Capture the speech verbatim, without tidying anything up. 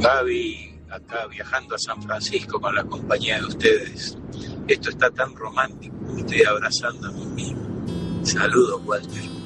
Gaby, acá viajando a San Francisco con la compañía de ustedes. Esto está tan romántico, me estoy abrazando a mí mismo. Saludos, Walter.